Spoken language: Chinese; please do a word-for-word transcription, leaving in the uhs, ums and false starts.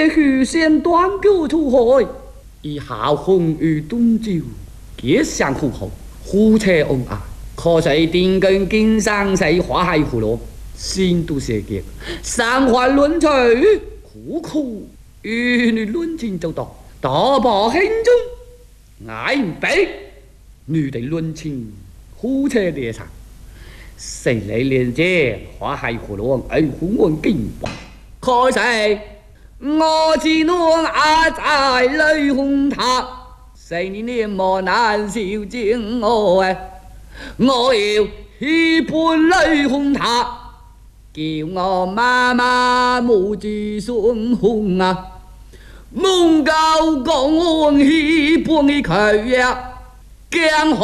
许仙断脚出海，以后风雨东酒，结相互后，夫妻恩爱。可谁定根经上谁花海葫芦，心都邪结，三环论取，苦苦与你论情就到，大把心中爱唔悲，女的论情，夫妻猎场。谁来连接花海葫芦，爱红文金王？可谁？我只能爱在泪红塔，谁你念莫难受惊我哎！我要一盘泪红塔，叫我妈妈母子孙红啊！梦高讲一盘的口呀，江